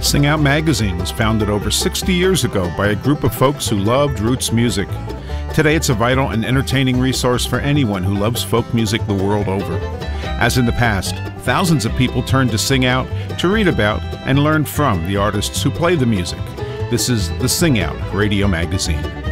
Sing Out Magazine was founded over 60 years ago by a group of folks who loved roots music. Today it's a vital and entertaining resource for anyone who loves folk music the world over. As in the past, thousands of people turn to Sing Out to read about and learn from the artists who play the music. This is the Sing Out Radio Magazine.